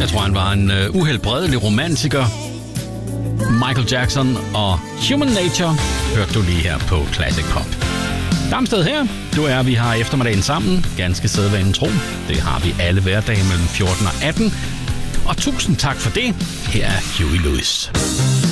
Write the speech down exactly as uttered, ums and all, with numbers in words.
Jeg tror, han var en uh, uhelbredelig romantiker. Michael Jackson og Human Nature hørte du lige her på Classic Pop. Damsted her. Du er, vi har eftermiddagen sammen. Ganske sædvanen tro. Det har vi alle hverdage mellem fjorten og atten. Og tusind tak for det. Her er Huey Lewis.